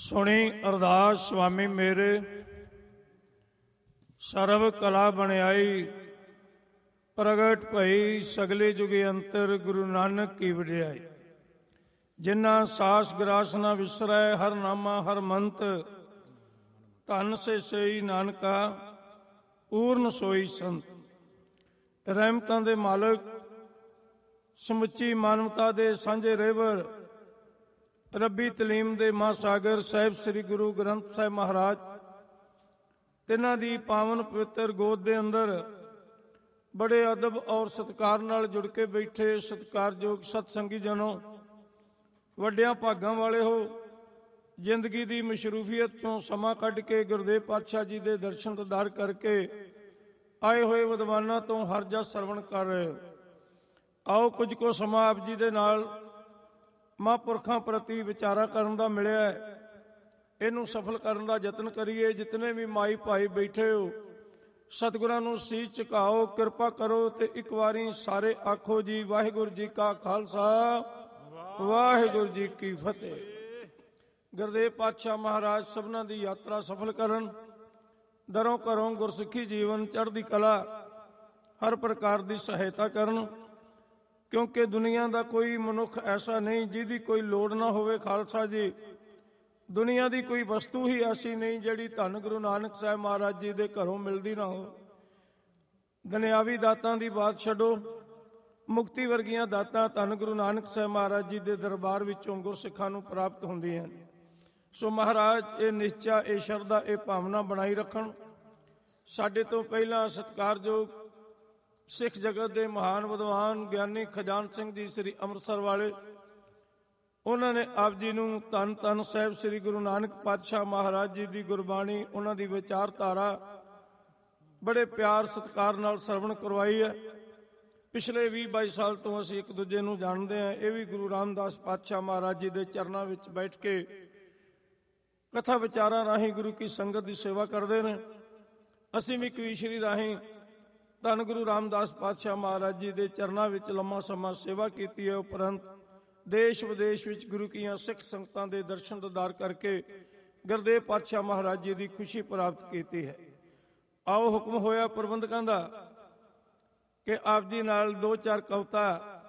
ਸੁਣੀ ਅਰਦਾਸ ਸੁਆਮੀ ਮੇਰੇ, ਸਰਬ ਕਲਾ ਬਣਾਈ ਪ੍ਰਗਟ ਭਈ ਸਗਲੇ ਜੁਗੇ ਅੰਤਰ, ਗੁਰੂ ਨਾਨਕ ਕੀ ਵਡਿਆਈ। ਜਿਨ੍ਹਾਂ ਸਾਸ ਗਰਾਸ ਨਾ ਵਿਸਰੈ, ਹਰ ਨਾਮਾ ਹਰ ਮੰਤ, ਧਨ ਸੇ ਸਈ ਨਾਨਕਾ ਪੂਰਨ ਸੋਈ ਸੰਤ। ਰਹਿਮਤਾਂ ਦੇ ਮਾਲਕ, ਸਮੁੱਚੀ ਮਾਨਵਤਾ ਦੇ ਸਾਂਝੇ ਰਹਿਬਰ, ਰੱਬੀ ਤਲੀਮ ਦੇ ਮਹਾਸਾਗਰ ਸਾਹਿਬ ਸ੍ਰੀ ਗੁਰੂ ਗ੍ਰੰਥ ਸਾਹਿਬ ਮਹਾਰਾਜ, ਤਿਨਾਂ ਦੀ ਪਾਵਨ ਪਵਿੱਤਰ ਗੋਦ ਦੇ ਅੰਦਰ ਬੜੇ ਅਦਬ ਔਰ ਸਤਿਕਾਰ ਨਾਲ ਜੁੜ ਕੇ ਬੈਠੇ ਸਤਿਕਾਰਯੋਗ ਸਤਸੰਗੀ ਜਨੋ, ਵੱਡਿਆਂ ਭਾਗਾਂ ਵਾਲੇ ਹੋ। ਜ਼ਿੰਦਗੀ ਦੀ ਮਸ਼ਰੂਫੀਅਤ ਤੋਂ ਸਮਾਂ ਕੱਢ ਕੇ ਗੁਰਦੇਵ ਪਾਤਸ਼ਾਹ ਜੀ ਦੇ ਦਰਸ਼ਨ ਦੀਦਾਰ ਕਰਕੇ ਆਏ ਹੋਏ ਵਿਦਵਾਨਾਂ ਤੋਂ ਹਰ ਜਸ ਸਰਵਣ ਕਰ ਰਹੇ ਹੋ। ਆਓ ਕੁਝ ਕੁ ਸਮਾਂ ਆਪ ਜੀ ਦੇ ਨਾਲ ਮਹਾਂਪੁਰਖਾਂ ਪ੍ਰਤੀ ਵਿਚਾਰਾ ਕਰਨ ਦਾ ਮਿਲਿਆ ਹੈ, ਇਹਨੂੰ ਸਫਲ ਕਰਨ ਦਾ ਯਤਨ ਕਰੀਏ। ਜਿਤਨੇ ਵੀ ਮਾਈ ਭਾਈ ਬੈਠੇ ਹੋ, ਸਤਿਗੁਰਾਂ ਨੂੰ ਸੀਸ ਝੁਕਾਓ, ਕਿਰਪਾ ਕਰੋ ਤੇ ਇੱਕ ਵਾਰੀ ਸਾਰੇ ਆਖੋ ਜੀ, ਵਾਹਿਗੁਰੂ ਜੀ ਕਾ ਖਾਲਸਾ, ਵਾਹਿਗੁਰੂ ਜੀ ਕੀ ਫਤਿਹ। ਗੁਰਦੇਵ ਪਾਤਸ਼ਾਹ ਮਹਾਰਾਜ ਸਭਨਾਂ ਦੀ ਯਾਤਰਾ ਸਫਲ ਕਰਨ, ਦਰੋਂ ਘਰੋਂ ਗੁਰਸਿੱਖੀ ਜੀਵਨ ਚੜ੍ਹਦੀ ਕਲਾ ਹਰ ਪ੍ਰਕਾਰ ਦੀ ਸਹਾਇਤਾ ਕਰਨ, ਕਿਉਂਕਿ ਦੁਨੀਆ ਦਾ ਕੋਈ ਮਨੁੱਖ ਐਸਾ ਨਹੀਂ ਜਿਹਦੀ ਕੋਈ ਲੋੜ ਨਾ ਹੋਵੇ। ਖਾਲਸਾ ਜੀ, ਦੁਨੀਆ ਦੀ ਕੋਈ ਵਸਤੂ ਹੀ ਐਸੀ ਨਹੀਂ ਜਿਹੜੀ ਧੰਨ ਗੁਰੂ ਨਾਨਕ ਸਾਹਿਬ ਮਹਾਰਾਜ ਜੀ ਦੇ ਘਰੋਂ ਮਿਲਦੀ ਨਾ ਹੋ। ਦੁਨਿਆਵੀ ਦਾਤਾਂ ਦੀ ਬਾਤ ਛੱਡੋ, ਮੁਕਤੀ ਵਰਗੀਆਂ ਦਾਤਾਂ ਧੰਨ ਗੁਰੂ ਨਾਨਕ ਸਾਹਿਬ ਮਹਾਰਾਜ ਜੀ ਦੇ ਦਰਬਾਰ ਵਿੱਚੋਂ ਗੁਰਸਿੱਖਾਂ ਨੂੰ ਪ੍ਰਾਪਤ ਹੁੰਦੀਆਂ ਹਨ। ਸੋ ਮਹਾਰਾਜ ਇਹ ਨਿਸ਼ਚਾ, ਇਹ ਸ਼ਰਧਾ, ਇਹ ਭਾਵਨਾ ਬਣਾਈ ਰੱਖਣ। ਸਾਡੇ ਤੋਂ ਪਹਿਲਾਂ ਸਤਿਕਾਰਯੋਗ ਸਿੱਖ ਜਗਤ ਦੇ ਮਹਾਨ ਵਿਦਵਾਨ ਗਿਆਨੀ ਖਜਾਨ ਸਿੰਘ ਜੀ ਸ੍ਰੀ ਅੰਮ੍ਰਿਤਸਰ ਵਾਲੇ, ਉਹਨਾਂ ਨੇ ਆਪ ਜੀ ਨੂੰ ਧੰਨ ਧੰਨ ਸਾਹਿਬ ਸ੍ਰੀ ਗੁਰੂ ਨਾਨਕ ਪਾਤਸ਼ਾਹ ਮਹਾਰਾਜ ਜੀ ਦੀ ਗੁਰਬਾਣੀ, ਉਹਨਾਂ ਦੀ ਵਿਚਾਰਧਾਰਾ ਬੜੇ ਪਿਆਰ ਸਤਿਕਾਰ ਨਾਲ ਸਰਵਣ ਕਰਵਾਈ ਹੈ। ਪਿਛਲੇ 20-22 ਸਾਲ ਤੋਂ ਅਸੀਂ ਇੱਕ ਦੂਜੇ ਨੂੰ ਜਾਣਦੇ ਹਾਂ। ਇਹ ਵੀ ਗੁਰੂ ਰਾਮਦਾਸ ਪਾਤਸ਼ਾਹ ਮਹਾਰਾਜ ਜੀ ਦੇ ਚਰਨਾਂ ਵਿੱਚ ਬੈਠ ਕੇ ਕਥਾ ਵਿਚਾਰਾਂ ਰਾਹੀਂ ਗੁਰੂ ਕੀ ਸੰਗਤ ਦੀ ਸੇਵਾ ਕਰਦੇ ਨੇ। ਅਸੀਂ ਵੀ ਕਵੀਸ਼ਰੀ ਰਾਹੀਂ ਧੰਨ ਗੁਰੂ ਰਾਮਦਾਸ ਪਾਤਸ਼ਾਹ ਮਹਾਰਾਜ ਜੀ ਦੇ ਚਰਨਾਂ ਵਿੱਚ ਲੰਮਾ ਸਮਾਂ ਸੇਵਾ ਕੀਤੀ ਹੈ। ਉਪਰੰਤ ਦੇਸ਼ ਵਿਦੇਸ਼ ਵਿੱਚ ਗੁਰੂ ਕੀਆਂ ਸਿੱਖ ਸੰਗਤਾਂ ਦੇ ਦਰਸ਼ਨ ਦੀਦਾਰ ਕਰਕੇ ਗੁਰਦੇਵ ਪਾਤਸ਼ਾਹ ਮਹਾਰਾਜ ਜੀ ਦੀ ਖੁਸ਼ੀ ਪ੍ਰਾਪਤ ਕੀਤੀ ਹੈ। ਆਓ ਹੁਕਮ ਹੋਇਆ ਪ੍ਰਬੰਧਕਾਂ ਦਾ ਕਿ ਆਪ ਜੀ ਨਾਲ 2-4 ਕਵਿਤਾ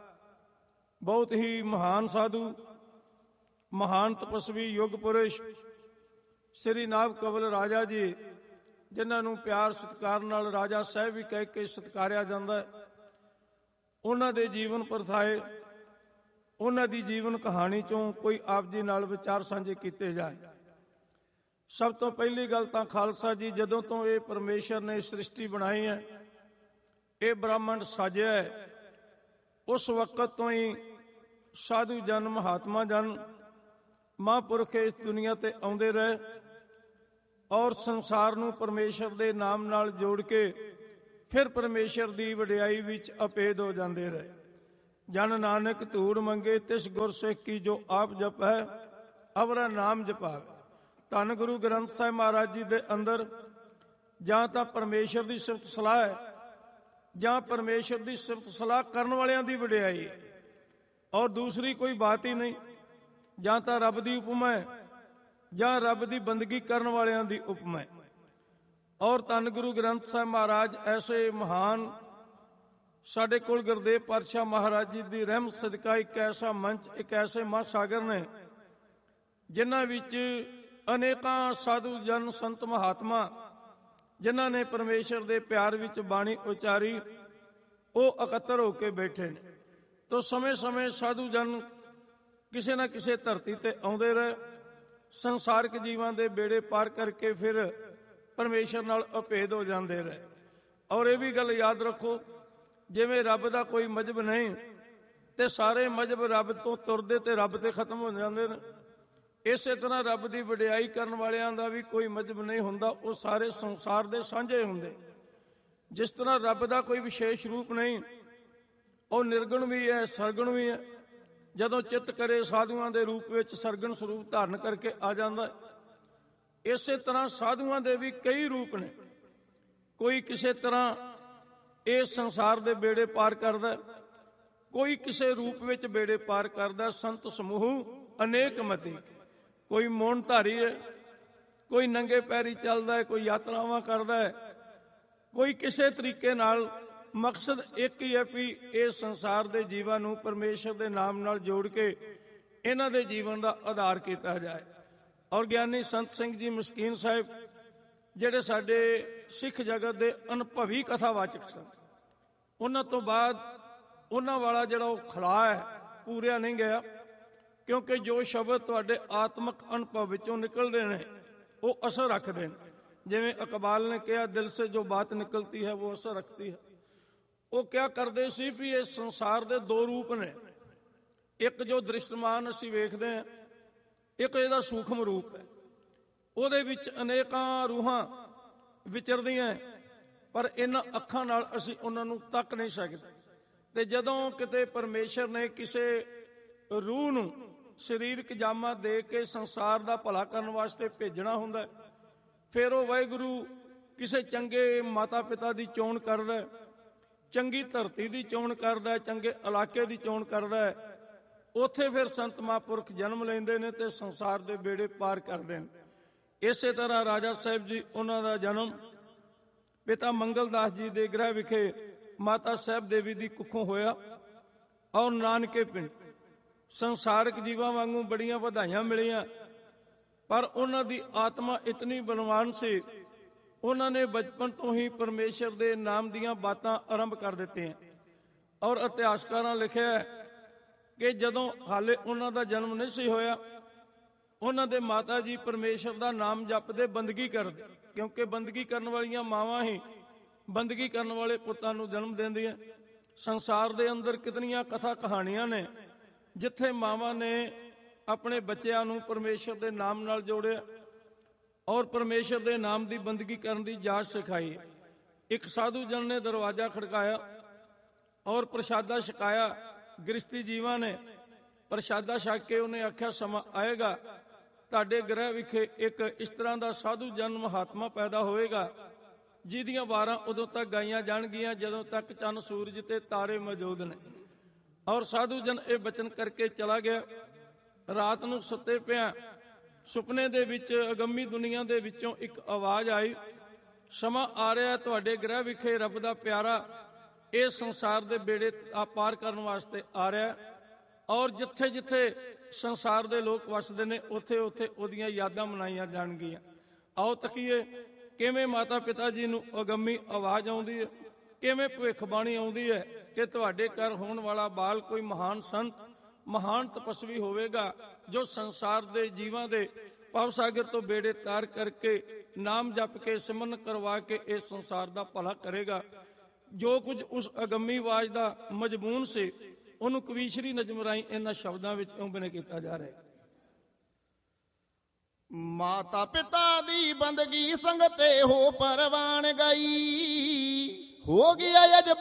ਬਹੁਤ ਹੀ ਮਹਾਨ ਸਾਧੂ, ਮਹਾਨ ਤਪਸਵੀ, ਯੁੱਗ ਪੁਰਸ਼ ਸ੍ਰੀ ਨਾਭ ਕਵਲ ਰਾਜਾ ਜੀ, ਜਿਨ੍ਹਾਂ ਨੂੰ ਪਿਆਰ ਸਤਿਕਾਰ ਨਾਲ ਰਾਜਾ ਸਾਹਿਬ ਵੀ ਕਹਿ ਕੇ ਸਤਿਕਾਰਿਆ ਜਾਂਦਾ ਹੈ, ਉਹਨਾਂ ਦੇ ਜੀਵਨ ਪਰਥਾਏ, ਉਹਨਾਂ ਦੀ ਜੀਵਨ ਕਹਾਣੀ ਚੋਂ ਕੋਈ ਆਪ ਜੀ ਨਾਲ ਵਿਚਾਰ ਸਾਂਝੇ ਕੀਤੇ ਜਾਣ। ਸਭ ਤੋਂ ਪਹਿਲੀ ਗੱਲ ਤਾਂ ਖਾਲਸਾ ਜੀ, ਜਦੋਂ ਤੋਂ ਇਹ ਪਰਮੇਸ਼ਰ ਨੇ ਸ੍ਰਿਸ਼ਟੀ ਬਣਾਈ ਹੈ, ਇਹ ਬ੍ਰਹਮੰਡ ਸਾਜਿਆ ਹੈ, ਉਸ ਵਕਤ ਤੋਂ ਹੀ ਸਾਧੂ ਜਨ, ਮਹਾਤਮਾ ਜਨ, ਮਹਾਂਪੁਰਖ ਇਸ ਦੁਨੀਆ ਤੇ ਆਉਂਦੇ ਰਹੇ ਔਰ ਸੰਸਾਰ ਨੂੰ ਪਰਮੇਸ਼ਰ ਦੇ ਨਾਮ ਨਾਲ ਜੋੜ ਕੇ ਫਿਰ ਪਰਮੇਸ਼ਰ ਦੀ ਵਡਿਆਈ ਵਿੱਚ ਅਪੇਦ ਹੋ ਜਾਂਦੇ ਰਹੇ। ਜਨ ਨਾਨਕ ਧੂੜ ਮੰਗੇ ਤਿਸ ਗੁਰ ਸਿੱਖ ਕੀ, ਜੋ ਆਪ ਜਪੈ ਅਵਰਾ ਨਾਮ ਜਪਾਵੇ। ਧੰਨ ਗੁਰੂ ਗ੍ਰੰਥ ਸਾਹਿਬ ਮਹਾਰਾਜ ਜੀ ਦੇ ਅੰਦਰ ਜਾਂ ਤਾਂ ਪਰਮੇਸ਼ਰ ਦੀ ਸਿਫਤ ਸਲਾਹ ਹੈ, ਜਾਂ ਪਰਮੇਸ਼ਰ ਦੀ ਸਿਫਤ ਸਲਾਹ ਕਰਨ ਵਾਲਿਆਂ ਦੀ ਵਡਿਆਈ ਹੈ, ਔਰ ਦੂਸਰੀ ਕੋਈ ਬਾਤ ਹੀ ਨਹੀਂ। ਜਾਂ ਤਾਂ ਰੱਬ ਦੀ ਉਪਮਾ ਹੈ, ਜਾਂ ਰੱਬ ਦੀ ਬੰਦਗੀ ਕਰਨ ਵਾਲਿਆਂ ਦੀ ਉਪਮਾ ਹੈ। ਔਰ ਧੰਨ ਗੁਰੂ ਗ੍ਰੰਥ ਸਾਹਿਬ ਮਹਾਰਾਜ ਐਸੇ ਮਹਾਨ, ਸਾਡੇ ਕੋਲ ਗੁਰਦੇਵ ਪਾਤਸ਼ਾਹ ਮਹਾਰਾਜ ਜੀ ਦੀ ਰਹਿਮਤ ਸਦਕਾ ਇੱਕ ਐਸਾ ਮੰਚ, ਇੱਕ ਐਸੇ ਮਹਾਸਾਗਰ ਨੇ ਜਿਨ੍ਹਾਂ ਵਿੱਚ ਅਨੇਕਾਂ ਸਾਧੂ ਜਨ, ਸੰਤ, ਮਹਾਤਮਾ, ਜਿਨ੍ਹਾਂ ਨੇ ਪਰਮੇਸ਼ਰ ਦੇ ਪਿਆਰ ਵਿੱਚ ਬਾਣੀ ਉਚਾਰੀ, ਉਹ ਇਕੱਤਰ ਹੋ ਕੇ ਬੈਠੇ ਨੇ। ਤੋ ਸਮੇਂ-ਸਮੇਂ ਸਾਧੂ ਜਨ ਕਿਸੇ ਨਾ ਕਿਸੇ ਧਰਤੀ ਤੇ ਆਉਂਦੇ ਰਹੇ, ਸੰਸਾਰਿਕ ਜੀਵਾਂ ਦੇ ਬੇੜੇ ਪਾਰ ਕਰਕੇ ਫਿਰ ਪਰਮੇਸ਼ਰ ਨਾਲ ਅਭੇਦ ਹੋ ਜਾਂਦੇ ਰਹੇ। ਔਰ ਇਹ ਵੀ ਗੱਲ ਯਾਦ ਰੱਖੋ, ਜਿਵੇਂ ਰੱਬ ਦਾ ਕੋਈ ਮਜ਼ਹਬ ਨਹੀਂ ਤੇ ਸਾਰੇ ਮਜ਼ਹਬ ਰੱਬ ਤੋਂ ਤੁਰਦੇ ਤੇ ਰੱਬ ਤੇ ਖਤਮ ਹੋ ਜਾਂਦੇ ਨੇ, ਇਸੇ ਤਰ੍ਹਾਂ ਰੱਬ ਦੀ ਵਡਿਆਈ ਕਰਨ ਵਾਲਿਆਂ ਦਾ ਵੀ ਕੋਈ ਮਜ਼ਹਬ ਨਹੀਂ ਹੁੰਦਾ, ਉਹ ਸਾਰੇ ਸੰਸਾਰ ਦੇ ਸਾਂਝੇ ਹੁੰਦੇ। ਜਿਸ ਤਰ੍ਹਾਂ ਰੱਬ ਦਾ ਕੋਈ ਵਿਸ਼ੇਸ਼ ਰੂਪ ਨਹੀਂ, ਉਹ ਨਿਰਗੁਣ ਵੀ ਹੈ, ਸਰਗੁਣ ਵੀ ਹੈ। ਜਦੋਂ ਚਿੱਤ ਕਰੇ ਸਾਧੂਆਂ ਦੇ ਰੂਪ ਵਿੱਚ ਸਰਗੁਣ ਸਰੂਪ ਧਾਰਨ ਕਰਕੇ ਆ ਜਾਂਦਾ ਹੈ। ਇਸੇ ਤਰ੍ਹਾਂ ਸਾਧੂਆਂ ਦੇ ਵੀ ਕਈ ਰੂਪ ਨੇ। ਕੋਈ ਕਿਸੇ ਤਰ੍ਹਾਂ ਇਸ ਸੰਸਾਰ ਦੇ ਬੇੜੇ ਪਾਰ ਕਰਦਾ, ਕੋਈ ਕਿਸੇ ਰੂਪ ਵਿੱਚ ਬੇੜੇ ਪਾਰ ਕਰਦਾ। ਸੰਤ ਸਮੂਹ ਅਨੇਕ ਮਤੀ, ਕੋਈ ਮੌਨਧਾਰੀ ਹੈ, ਕੋਈ ਨੰਗੇ ਪੈਰੀ ਚੱਲਦਾ ਹੈ, ਕੋਈ ਯਾਤਰਾਵਾਂ ਕਰਦਾ ਹੈ, ਕੋਈ ਕਿਸੇ ਤਰੀਕੇ ਨਾਲ। ਮਕਸਦ ਇੱਕ ਹੀ ਹੈ ਵੀ ਇਸ ਸੰਸਾਰ ਦੇ ਜੀਵਾਂ ਨੂੰ ਪਰਮੇਸ਼ਰ ਦੇ ਨਾਮ ਨਾਲ ਜੋੜ ਕੇ ਇਹਨਾਂ ਦੇ ਜੀਵਨ ਦਾ ਆਧਾਰ ਕੀਤਾ ਜਾਏ। ਔਰ ਗਿਆਨੀ ਸੰਤ ਸਿੰਘ ਜੀ ਮਸਕੀਨ ਸਾਹਿਬ, ਜਿਹੜੇ ਸਾਡੇ ਸਿੱਖ ਜਗਤ ਦੇ ਅਨੁਭਵੀ ਕਥਾਵਾਚਕ ਸਨ, ਉਹਨਾਂ ਤੋਂ ਬਾਅਦ ਉਹਨਾਂ ਵਾਲਾ ਜਿਹੜਾ ਉਹ ਖਲਾਅ ਹੈ ਪੂਰਿਆ ਨਹੀਂ ਗਿਆ, ਕਿਉਂਕਿ ਜੋ ਸ਼ਬਦ ਤੁਹਾਡੇ ਆਤਮਿਕ ਅਨੁਭਵ ਵਿੱਚੋਂ ਨਿਕਲਦੇ ਨੇ ਉਹ ਅਸਰ ਰੱਖਦੇ ਨੇ। ਜਿਵੇਂ ਇਕਬਾਲ ਨੇ ਕਿਹਾ, ਦਿਲ ਸੇ ਜੋ ਬਾਤ ਨਿਕਲਤੀ ਹੈ ਉਹ ਅਸਰ ਰੱਖਤੀ ਹੈ। ਉਹ ਕਿਆ ਕਰਦੇ ਸੀ ਵੀ ਇਹ ਸੰਸਾਰ ਦੇ ਦੋ ਰੂਪ ਨੇ, ਇੱਕ ਜੋ ਦ੍ਰਿਸ਼ਟਮਾਨ ਅਸੀਂ ਵੇਖਦੇ ਹਾਂ, ਇੱਕ ਇਹਦਾ ਸੂਖਮ ਰੂਪ ਹੈ। ਉਹਦੇ ਵਿੱਚ ਅਨੇਕਾਂ ਰੂਹਾਂ ਵਿਚਰਦੀਆਂ, ਪਰ ਇਹਨਾਂ ਅੱਖਾਂ ਨਾਲ ਅਸੀਂ ਉਹਨਾਂ ਨੂੰ ਤੱਕ ਨਹੀਂ ਸਕਦੇ। ਤੇ ਜਦੋਂ ਕਿਤੇ ਪਰਮੇਸ਼ਰ ਨੇ ਕਿਸੇ ਰੂਹ ਨੂੰ ਸਰੀਰਕ ਜਾਮਾ ਦੇ ਕੇ ਸੰਸਾਰ ਦਾ ਭਲਾ ਕਰਨ ਵਾਸਤੇ ਭੇਜਣਾ ਹੁੰਦਾ, ਫਿਰ ਉਹ ਵਾਹਿਗੁਰੂ ਕਿਸੇ ਚੰਗੇ ਮਾਤਾ ਪਿਤਾ ਦੀ ਚੋਣ ਕਰਦਾ, ਚੰਗੀ ਧਰਤੀ ਦੀ ਚੋਣ ਕਰਦਾ, ਚੰਗੇ ਇਲਾਕੇ ਦੀ ਚੋਣ ਕਰਦਾ। ਉੱਥੇ ਫਿਰ ਸੰਤ ਮਹਾਂਪੁਰਖ ਜਨਮ ਲੈਂਦੇ ਨੇ ਤੇ ਸੰਸਾਰ ਦੇ ਬੇੜੇ ਪਾਰ ਕਰਦੇ ਨੇ। ਇਸੇ ਤਰ੍ਹਾਂ ਰਾਜਾ ਸਾਹਿਬ ਜੀ, ਉਹਨਾਂ ਦਾ ਜਨਮ ਪਿਤਾ ਮੰਗਲਦਾਸ ਜੀ ਦੇ ਗ੍ਰਹਿ ਵਿਖੇ ਮਾਤਾ ਸਾਹਿਬ ਦੇਵੀ ਦੀ ਕੁੱਖੋਂ ਹੋਇਆ। ਔਰ ਨਾਨਕੇ ਪਿੰਡ ਸੰਸਾਰਿਕ ਜੀਵਾਂ ਵਾਂਗੂ ਬੜੀਆਂ ਵਧਾਈਆਂ ਮਿਲੀਆਂ, ਪਰ ਉਹਨਾਂ ਦੀ ਆਤਮਾ ਇਤਨੀ ਬਲਵਾਨ ਸੀ, ਉਹਨਾਂ ਨੇ ਬਚਪਨ ਤੋਂ ਹੀ ਪਰਮੇਸ਼ਰ ਦੇ ਨਾਮ ਦੀਆਂ ਬਾਤਾਂ ਆਰੰਭ ਕਰ ਦਿੱਤੀਆਂ। ਔਰ ਇਤਿਹਾਸਕਾਰਾਂ ਲਿਖਿਆ ਕਿ ਜਦੋਂ ਹਾਲੇ ਉਹਨਾਂ ਦਾ ਜਨਮ ਨਹੀਂ ਸੀ ਹੋਇਆ, ਉਹਨਾਂ ਦੇ ਮਾਤਾ ਜੀ ਪਰਮੇਸ਼ਰ ਦਾ ਨਾਮ ਜਪਦੇ, ਬੰਦਗੀ ਕਰਦੇ, ਕਿਉਂਕਿ ਬੰਦਗੀ ਕਰਨ ਵਾਲੀਆਂ ਮਾਵਾਂ ਹੀ ਬੰਦਗੀ ਕਰਨ ਵਾਲੇ ਪੁੱਤਾਂ ਨੂੰ ਜਨਮ ਦਿੰਦੀਆਂ। ਸੰਸਾਰ ਦੇ ਅੰਦਰ ਕਿਤਨੀਆਂ ਕਥਾ ਕਹਾਣੀਆਂ ਨੇ ਜਿੱਥੇ ਮਾਵਾਂ ਨੇ ਆਪਣੇ ਬੱਚਿਆਂ ਨੂੰ ਪਰਮੇਸ਼ਰ ਦੇ ਨਾਮ ਨਾਲ ਜੋੜਿਆ ਔਰ ਪਰਮੇਸ਼ਰ ਦੇ ਨਾਮ ਦੀ ਬੰਦਗੀ ਕਰਨ ਦੀ ਜਾਚ ਸਿਖਾਈ। ਇੱਕ ਸਾਧੂ ਜਨ ਨੇ ਦਰਵਾਜ਼ਾ ਖੜਕਾਇਆ ਔਰ ਪ੍ਰਸ਼ਾਦਾ ਛਕਾਇਆ। ਗ੍ਰਸਤੀ ਜੀਵਾਂ ਨੇ ਪ੍ਰਸ਼ਾਦਾ ਛਕ ਕੇ ਉਹਨੇ ਆਖਿਆ, ਸਮਾਂ ਆਏਗਾ ਤੁਹਾਡੇ ਗ੍ਰਹਿ ਵਿਖੇ ਇੱਕ ਇਸ ਤਰ੍ਹਾਂ ਦਾ ਸਾਧੂ ਜਨ ਮਹਾਤਮਾ ਪੈਦਾ ਹੋਏਗਾ ਜਿਹਦੀਆਂ ਵਾਰਾਂ ਉਦੋਂ ਤੱਕ ਗਾਈਆਂ ਜਾਣਗੀਆਂ ਜਦੋਂ ਤੱਕ ਚੰਨ ਸੂਰਜ ਤੇ ਤਾਰੇ ਮੌਜੂਦ ਨੇ। ਔਰ ਸਾਧੂ ਜਨ ਇਹ ਬਚਨ ਕਰਕੇ ਚਲਾ ਗਿਆ। ਰਾਤ ਨੂੰ ਸੁੱਤੇ ਪਿਆ ਸੁਪਨੇ ਦੇ ਵਿੱਚ ਅਗੰਮੀ ਦੁਨੀਆ ਦੇ ਵਿੱਚੋਂ ਇੱਕ ਆਵਾਜ਼ ਆਈ, ਸਮਾਂ ਆ ਰਿਹਾ ਤੁਹਾਡੇ ਗ੍ਰਹਿ ਵਿਖੇ ਰੱਬ ਦਾ ਪਿਆਰਾ ਇਸ ਸੰਸਾਰ ਦੇ ਬੇੜੇ ਪਾਰ ਕਰਨ ਵਾਸਤੇ ਆ ਰਿਹਾ, ਔਰ ਜਿੱਥੇ ਜਿੱਥੇ ਸੰਸਾਰ ਦੇ ਲੋਕ ਵਸਦੇ ਨੇ ਉੱਥੇ ਉੱਥੇ ਉਹਦੀਆਂ ਯਾਦਾਂ ਮਨਾਈਆਂ ਜਾਣਗੀਆਂ। ਆਓ ਤੱਕੀਏ ਕਿਵੇਂ ਮਾਤਾ ਪਿਤਾ ਜੀ ਨੂੰ ਅਗੰਮੀ ਆਵਾਜ਼ ਆਉਂਦੀ ਹੈ, ਕਿਵੇਂ ਭਵਿੱਖਬਾਣੀ ਆਉਂਦੀ ਹੈ ਕਿ ਤੁਹਾਡੇ ਘਰ ਹੋਣ ਵਾਲਾ ਬਾਲ ਕੋਈ ਮਹਾਨ ਸੰਤ, ਮਹਾਨ ਤਪਸਵੀ ਹੋਵੇਗਾ ਜੋ ਸੰਸਾਰ ਦੇ ਜੀਵਾਂ ਦੇ ਭਵਸਾਗਰ ਤੋਂ ਬੇੜੇ ਤਾਰ ਕਰਕੇ ਨਾਮ ਜਪ ਕੇ ਸਿਮਰਨ ਕਰਵਾ ਕੇ ਇਸ ਸੰਸਾਰ ਦਾ ਭਲਾ ਕਰੇਗਾ। ਜੋ ਕੁਝ ਉਸ ਅਗੰਮੀ ਆਵਾਜ਼ ਦਾ ਮਜ਼ਮੂਨ ਸੀ ਉਹਨੂੰ ਕਵੀਸ਼ਰੀ ਨਜ਼ਮ ਰਾਹੀਂ ਇਹਨਾਂ ਸ਼ਬਦਾਂ ਵਿੱਚ ਉਬਨੇ ਕੀਤਾ ਜਾ ਰਿਹਾ ਹੈ। ਮਾਤਾ ਪਿਤਾ ਦੀ ਬੰਦਗੀ ਸੰਗ ਤੇ ਹੋ ਪਰਵਾਨ ਗਈ, ਹੋ ਗਿਆ ਅਜ